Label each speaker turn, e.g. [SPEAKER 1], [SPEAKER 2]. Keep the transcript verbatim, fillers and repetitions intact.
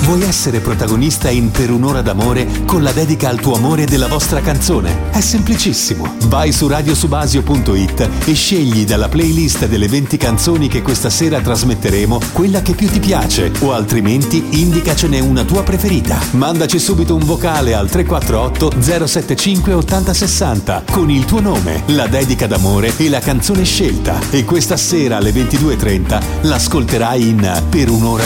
[SPEAKER 1] Vuoi essere protagonista in Per un'ora d'amore con la dedica al tuo amore della vostra canzone? È semplicissimo. Vai su radiosubasio punto it e scegli dalla playlist delle venti canzoni che questa sera trasmetteremo quella che più ti piace, o altrimenti indicacene una tua preferita. Mandaci subito un vocale al tre quattro otto zero sette cinque ottanta sessanta con il tuo nome, la dedica d'amore e la canzone scelta, e questa sera alle ventidue e trenta l'ascolterai in Per un'ora